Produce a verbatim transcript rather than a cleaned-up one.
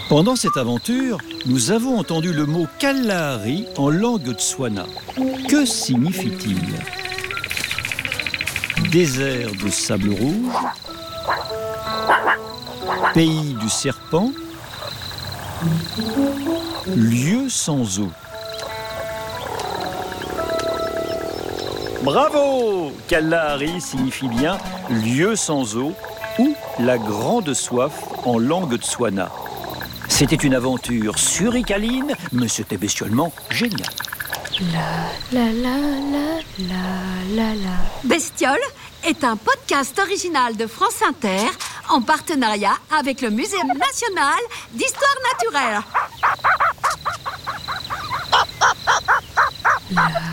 Pendant cette aventure, nous avons entendu le mot Kalahari en langue Tswana. Que signifie-t-il? Désert de sable rouge, pays du serpent, lieu sans eau. Bravo! Kalahari signifie bien lieu sans eau ou la grande soif en langue Tswana. C'était une aventure suricaline, mais c'était bestialement génial. La la la la la la la. Bestiole est un podcast original de France Inter en partenariat avec le Muséum national d'histoire naturelle. La